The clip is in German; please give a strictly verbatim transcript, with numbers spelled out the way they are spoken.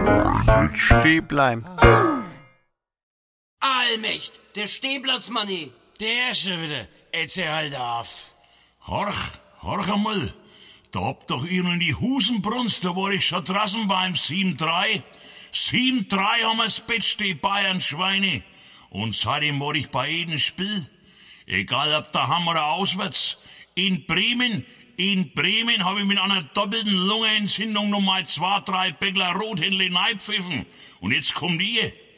Jetzt stehen bleiben. Allmächt, der Stehplatzmanni. Der ist schon wieder. Erzähl halt auf. Horch, horch einmal. Da habt doch ihr in die Husenbrunst, da war ich schon draußen beim sieben drei. sieben drei haben wir's Bett, die Bayern-Schweine. Und seitdem war ich bei jedem Spiel. Egal ob daheim oder auswärts. In Bremen, in Bremen habe ich mit einer doppelten Lungenentzündung noch mal zwei, drei Bäckler Rothändle neipfiffen. Und jetzt kommt ihr.